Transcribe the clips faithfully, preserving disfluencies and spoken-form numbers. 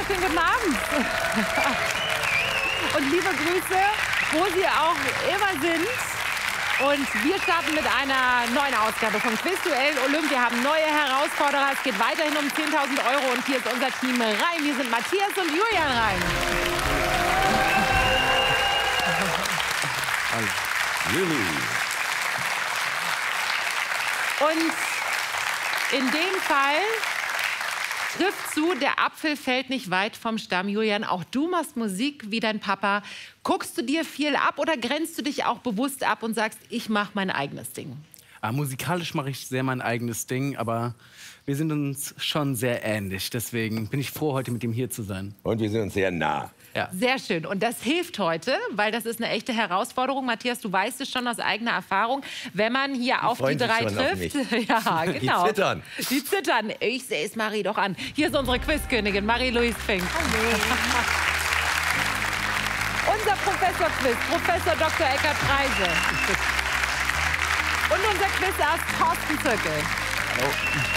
wunderschönen guten Abend. Und liebe Grüße, wo Sie auch immer sind. Und wir starten mit einer neuen Ausgabe von Quizduell Olymp. Wir haben neue Herausforderer. Es geht weiterhin um zehntausend Euro. Und hier ist unser Team Rhein. Hier sind Matthias und Julian Rhein. Juli. Und in dem Fall trifft zu, der Apfel fällt nicht weit vom Stamm. Julian, auch du machst Musik wie dein Papa. Guckst du dir viel ab oder grenzt du dich auch bewusst ab und sagst, ich mache mein eigenes Ding? Ah, musikalisch mache ich sehr mein eigenes Ding, aber wir sind uns schon sehr ähnlich. Deswegen bin ich froh, heute mit ihm hier zu sein. Und wir sind uns sehr nah. Ja. Sehr schön. Und das hilft heute, weil das ist eine echte Herausforderung. Matthias, du weißt es schon aus eigener Erfahrung. Wenn man hier auf die drei trifft. Ja, genau. Die zittern. Die zittern. Ich sehe es Marie doch an. Hier ist unsere Quizkönigin, Marie-Louise Fink. Unser Professor Quiz, Professor Doktor Eckhard Preise. Und unser Quizarzt Thorsten Zirkel. Hallo.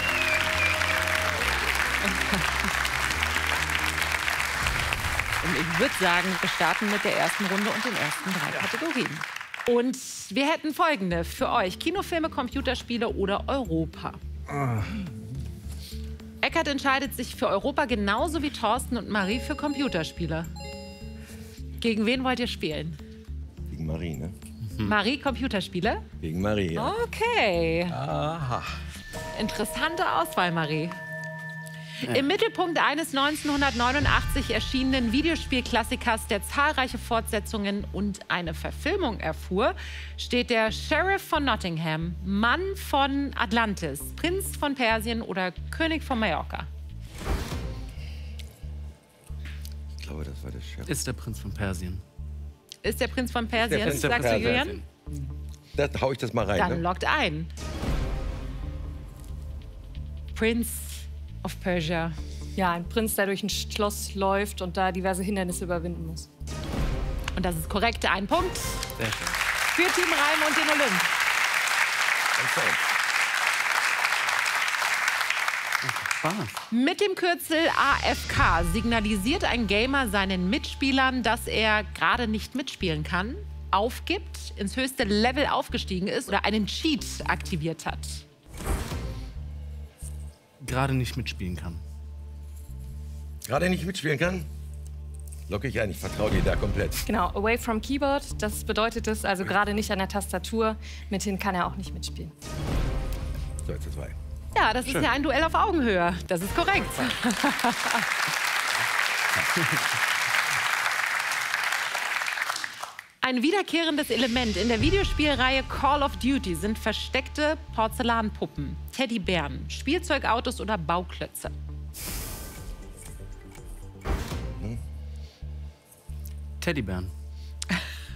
Und ich würde sagen, wir starten mit der ersten Runde und den ersten drei Kategorien. Und wir hätten folgende für euch. Kinofilme, Computerspiele oder Europa. Ah. Eckhard entscheidet sich für Europa genauso wie Thorsten und Marie für Computerspiele. Gegen wen wollt ihr spielen? Gegen Marie, ne? Hm. Marie, Computerspiele? Gegen Marie, ja. Okay. Aha. Interessante Auswahl, Marie. Ja. Im Mittelpunkt eines neunzehnhundertneunundachtzig erschienenen Videospielklassikers, der zahlreiche Fortsetzungen und eine Verfilmung erfuhr, steht der Sheriff von Nottingham, Mann von Atlantis, Prinz von Persien oder König von Mallorca. Ich glaube, das war der Sheriff. Ist der Prinz von Persien. Ist der Prinz von Persien, Prinz von sagst du, Julian? Da hau ich das mal rein, Dann ne? loggt ein. Prince of Persia. Ja, ein Prinz, der durch ein Schloss läuft und da diverse Hindernisse überwinden muss. Und das ist korrekt. Ein Punkt Sehr schön. für Team Rhein und den Olymp. Spaß. Mit dem Kürzel A F K signalisiert ein Gamer seinen Mitspielern, dass er gerade nicht mitspielen kann, aufgibt, ins höchste Level aufgestiegen ist oder einen Cheat aktiviert hat. Gerade nicht mitspielen kann. Gerade nicht mitspielen kann? Locke ich ein, ich vertraue dir da komplett. Genau, away from keyboard, das bedeutet es, also gerade nicht an der Tastatur. Mithin kann er auch nicht mitspielen. zwei zu zwei. Ja, das ist ja ein Duell auf Augenhöhe. Das ist korrekt. Ein wiederkehrendes Element in der Videospielreihe Call of Duty sind versteckte Porzellanpuppen, Teddybären, Spielzeugautos oder Bauklötze. Teddybären.